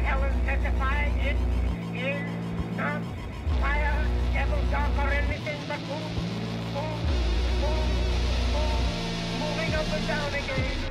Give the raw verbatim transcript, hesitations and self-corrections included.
Helen testifying it is not fire, devil dog, or anything but boom, boom, boom, boom, moving up and down again.